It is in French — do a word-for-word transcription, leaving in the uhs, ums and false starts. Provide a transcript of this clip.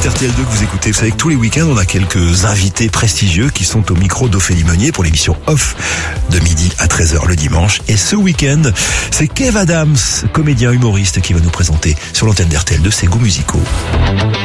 R T L deux que vous écoutez. Vous savez que tous les week-ends, on a quelques invités prestigieux qui sont au micro d'Ophélie Meunier pour l'émission Off de midi à treize heures le dimanche. Et ce week-end, c'est Kev Adams, comédien humoriste, qui va nous présenter sur l'antenne d'R T L deux ses goûts musicaux.